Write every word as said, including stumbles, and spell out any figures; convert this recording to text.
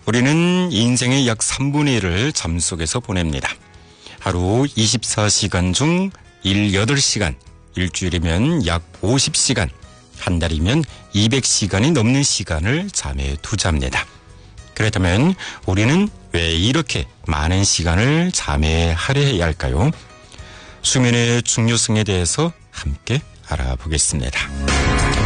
우리는 인생의 약 삼분의 일을 잠 속에서 보냅니다. 하루 이십사 시간 중 일 여덟 시간, 일주일이면 약 오십 시간, 한 달이면 이백 시간이 넘는 시간을 잠에 투자합니다. 그렇다면 우리는 왜 이렇게 많은 시간을 잠에 할애해야 할까요? 수면의 중요성에 대해서 함께 알아보겠습니다.